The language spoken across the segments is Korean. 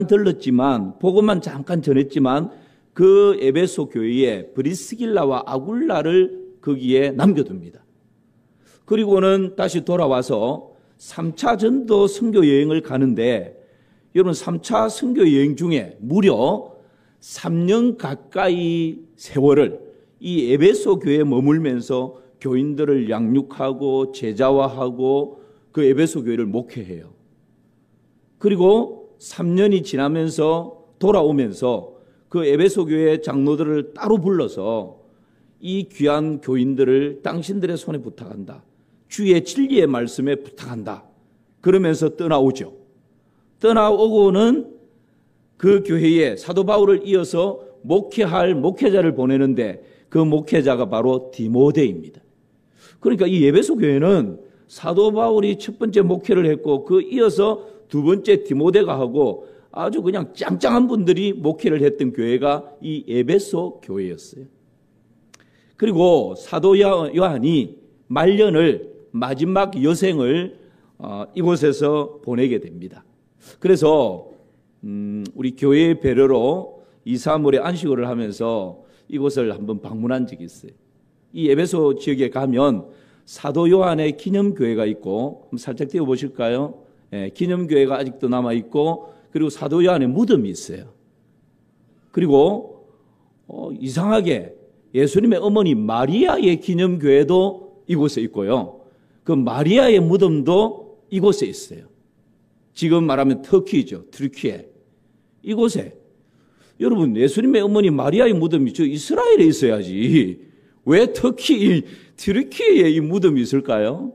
들렀지만 복음만 잠깐 전했지만 그 에베소 교회에 브리스길라와 아굴라를 거기에 남겨둡니다. 그리고는 다시 돌아와서 3차 전도 선교 여행을 가는데 여러분 3차 선교 여행 중에 무려 3년 가까이 세월을 이 에베소 교회에 머물면서 교인들을 양육하고 제자화하고 그 에베소 교회를 목회해요. 그리고 3년이 지나면서 돌아오면서 그 에베소 교회 장로들을 따로 불러서 이 귀한 교인들을 당신들의 손에 부탁한다. 주의 진리의 말씀에 부탁한다. 그러면서 떠나오죠. 떠나오고는 그 교회에 사도 바울을 이어서 목회할 목회자를 보내는데 그 목회자가 바로 디모데입니다. 그러니까 이 에베소 교회는 사도 바울이 첫 번째 목회를 했고 그 이어서 두 번째 디모데가 하고 아주 그냥 짱짱한 분들이 목회를 했던 교회가 이 에베소 교회였어요. 그리고 사도 요한이 말년을 마지막 여생을 이곳에서 보내게 됩니다. 그래서 우리 교회의 배려로 2, 3월에 안식월을 하면서 이곳을 한번 방문한 적이 있어요. 이 에베소 지역에 가면 사도 요한의 기념교회가 있고 살짝 띄워보실까요? 기념교회가 아직도 남아있고 그리고 사도 요한의 무덤이 있어요. 그리고 이상하게 예수님의 어머니 마리아의 기념교회도 이곳에 있고요. 그 마리아의 무덤도 이곳에 있어요. 지금 말하면 터키죠. 트르키에. 이곳에. 여러분 예수님의 어머니 마리아의 무덤이 저 이스라엘에 있어야지. 왜 터키, 트르키에 이 무덤이 있을까요?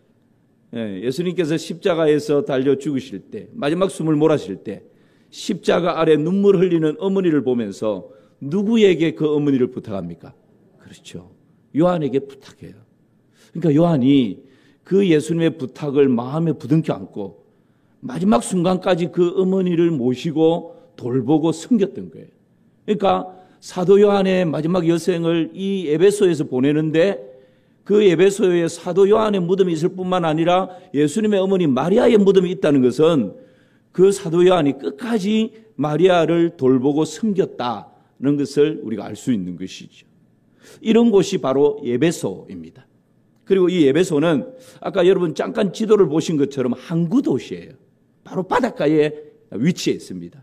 예수님께서 십자가에서 달려 죽으실 때 마지막 숨을 몰아실 때 십자가 아래 눈물 흘리는 어머니를 보면서 누구에게 그 어머니를 부탁합니까? 그렇죠. 요한에게 부탁해요. 그러니까 요한이 그 예수님의 부탁을 마음에 부둥켜 안고 마지막 순간까지 그 어머니를 모시고 돌보고 섬겼던 거예요. 그러니까 사도 요한의 마지막 여생을 이 에베소에서 보내는데 그 에베소에 사도 요한의 무덤이 있을 뿐만 아니라 예수님의 어머니 마리아의 무덤이 있다는 것은 그 사도 요한이 끝까지 마리아를 돌보고 섬겼다는 것을 우리가 알 수 있는 것이죠. 이런 곳이 바로 에베소입니다. 그리고 이 에베소는 아까 여러분 잠깐 지도를 보신 것처럼 항구 도시예요. 바로 바닷가에 위치해 있습니다.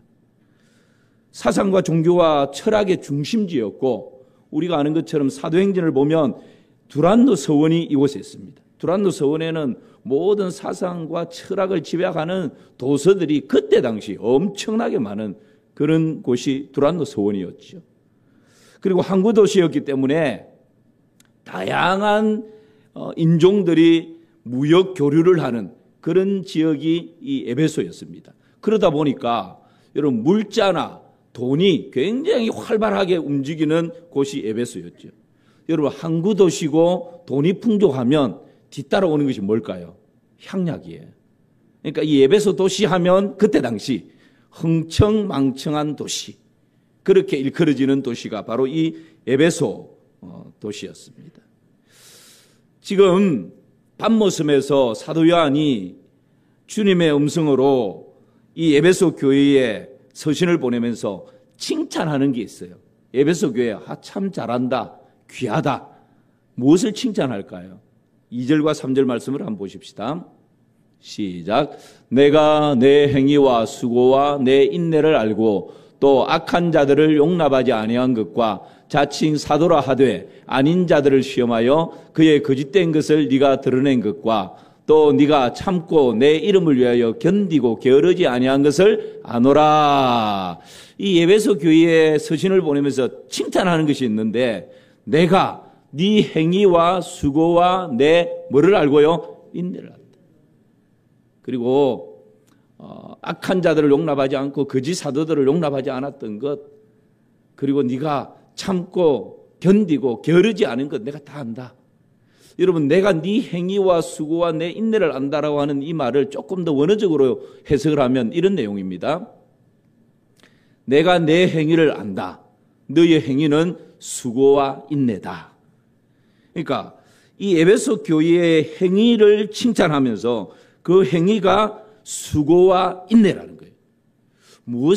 사상과 종교와 철학의 중심지였고 우리가 아는 것처럼 사도행전을 보면 두란노 서원이 이곳에 있습니다. 두란노 서원에는 모든 사상과 철학을 집약하는 도서들이 그때 당시 엄청나게 많은 그런 곳이 두란노 서원이었죠. 그리고 항구 도시였기 때문에 다양한 인종들이 무역 교류를 하는 그런 지역이 이 에베소였습니다. 그러다 보니까 여러분 물자나 돈이 굉장히 활발하게 움직이는 곳이 에베소였죠. 여러분 항구 도시고 돈이 풍족하면 뒤따라오는 것이 뭘까요? 향락이에요. 그러니까 이 에베소 도시 하면 그때 당시 흥청망청한 도시, 그렇게 일컬어지는 도시가 바로 이 에베소 도시였습니다. 지금 밤모섬에서 사도 요한이 주님의 음성으로 이 에베소 교회에 서신을 보내면서 칭찬하는 게 있어요. 에베소 교회 참 잘한다, 귀하다. 무엇을 칭찬할까요? 2절과 3절 말씀을 한번 보십시다. 시작. 내가 내 행위와 수고와 내 인내를 알고 또 악한 자들을 용납하지 아니한 것과 자칭 사도라 하되 아닌 자들을 시험하여 그의 거짓된 것을 네가 드러낸 것과 또 네가 참고 내 이름을 위하여 견디고 게으르지 아니한 것을 아노라. 이 에베소 교회에 서신을 보내면서 칭찬하는 것이 있는데 내가 네 행위와 수고와 내 뭐를 알고요? 인내를 안다. 그리고 악한 자들을 용납하지 않고 거짓 사도들을 용납하지 않았던 것, 그리고 네가 참고 견디고 게으르지 않은 것 내가 다 안다. 여러분 내가 네 행위와 수고와 내 인내를 안다라고 하는 이 말을 조금 더 원어적으로 해석을 하면 이런 내용입니다. 내가 내 행위를 안다. 너의 행위는 수고와 인내다. 그러니까 이 에베소 교회의 행위를 칭찬하면서 그 행위가 수고와 인내라는 거예요. 무엇